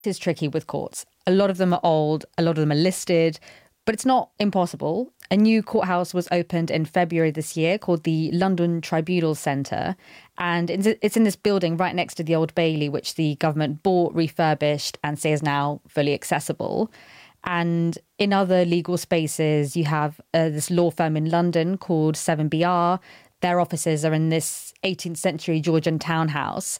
It is tricky with courts. A lot of them are old, a lot of them are listed, but it's not impossible. A new courthouse was opened in February this year called the London Tribunal Centre. And it's in this building right next to the Old Bailey, which the government bought, refurbished, and say is now fully accessible. And in other legal spaces, you have this law firm in London called 7BR. Their offices are in this 18th century Georgian townhouse,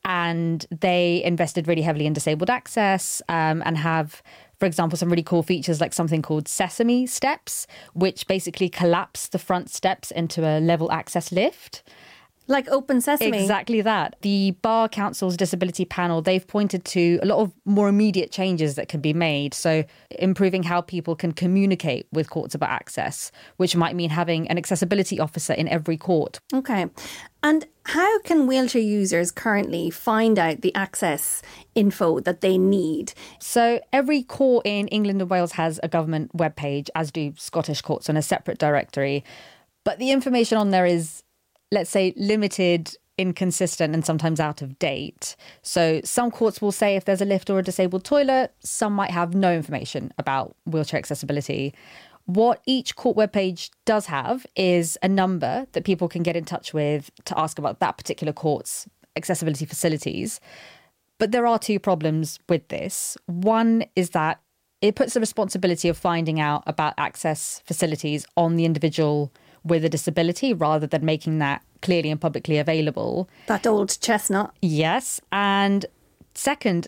and they invested really heavily in disabled access and have, for example, some really cool features like something called Sesame Steps, which basically collapse the front steps into a level access lift. Like Open Sesame. Exactly that. The Bar Council's disability panel, they've pointed to a lot of more immediate changes that can be made. So improving how people can communicate with courts about access, which might mean having an accessibility officer in every court. Okay. And how can wheelchair users currently find out the access info that they need? So every court in England and Wales has a government webpage, as do Scottish courts on a separate directory. But the information on there is, let's say, limited, inconsistent, and sometimes out of date. So some courts will say if there's a lift or a disabled toilet, some might have no information about wheelchair accessibility. What each court webpage does have is a number that people can get in touch with to ask about that particular court's accessibility facilities. But there are two problems with this. One is that it puts the responsibility of finding out about access facilities on the individual with a disability rather than making that clearly and publicly available. That old chestnut. Yes. And second,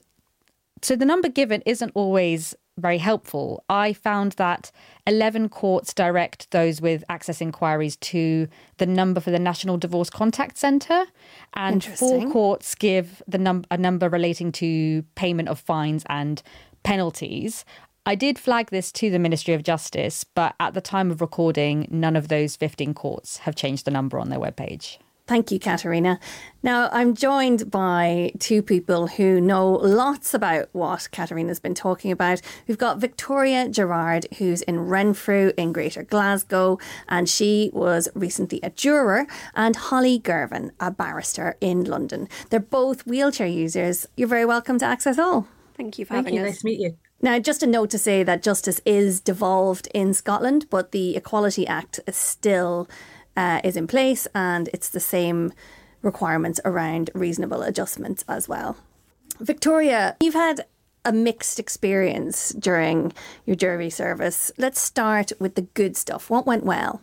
so the number given isn't always very helpful. I found that 11 courts direct those with access inquiries to the number for the National Divorce Contact Centre, and 4 courts give a number relating to payment of fines and penalties. I did flag this to the Ministry of Justice, but at the time of recording, none of those 15 courts have changed the number on their webpage. Thank you, Katerina. Now, I'm joined by 2 people who know lots about what Katerina's been talking about. We've got Victoria Gerard, who's in Renfrew in Greater Glasgow, and she was recently a juror, and Holly Girvan, a barrister in London. They're both wheelchair users. You're very welcome to Access All. Thank you for having us. Nice to meet you. Now, just a note to say that justice is devolved in Scotland, but the Equality Act is still is in place, and it's the same requirements around reasonable adjustments as well. Victoria, you've had a mixed experience during your jury service. Let's start with the good stuff. What went well?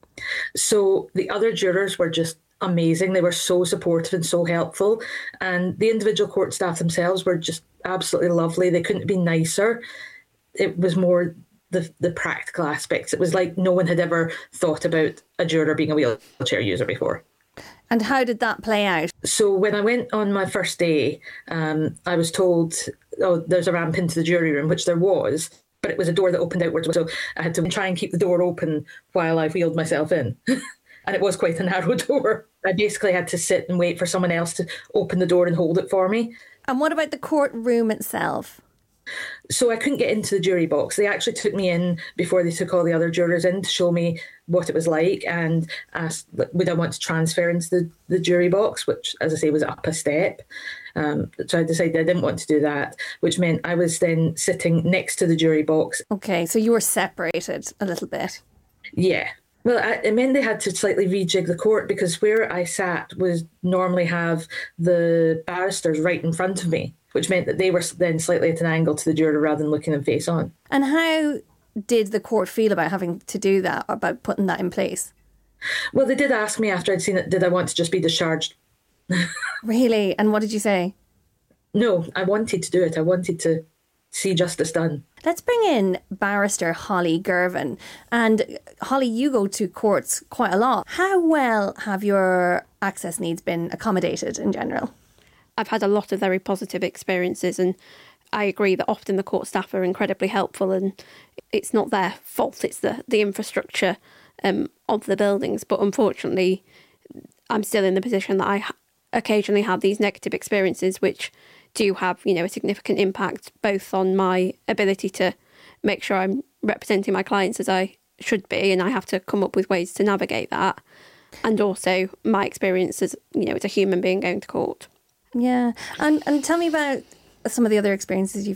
So the other jurors were just amazing. They were so supportive and so helpful. And the individual court staff themselves were just absolutely lovely. They couldn't be nicer. It was more the practical aspects. It was like no one had ever thought about a juror being a wheelchair user before. And how did that play out? So when I went on my first day, I was told, oh, there's a ramp into the jury room, which there was, but it was a door that opened outwards. So I had to try and keep the door open while I wheeled myself in. And it was quite a narrow door. I basically had to sit and wait for someone else to open the door and hold it for me. And what about the courtroom itself? So I couldn't get into the jury box. They actually took me in before they took all the other jurors in to show me what it was like and asked, would I want to transfer into the jury box, which, as I say, was up a step. So I decided I didn't want to do that, which meant I was then sitting next to the jury box. Okay, so you were separated a little bit. Yeah. Well, it meant they had to slightly rejig the court because where I sat was normally have the barristers right in front of me, which meant that they were then slightly at an angle to the juror rather than looking them face on. And how did the court feel about having to do that, or about putting that in place? Well, they did ask me after I'd seen it, did I want to just be discharged? Really? And what did you say? No, I wanted to do it. I wanted to see justice done. Let's bring in barrister Holly Girvan. And Holly, you go to courts quite a lot. How well have your access needs been accommodated in general? I've had a lot of very positive experiences, and I agree that often the court staff are incredibly helpful, and it's not their fault, it's the infrastructure of the buildings. But unfortunately, I'm still in the position that I occasionally have these negative experiences, which do have, a significant impact both on my ability to make sure I'm representing my clients as I should be, and I have to come up with ways to navigate that, and also my experience as, as a human being going to court. Yeah. And tell me about some of the other experiences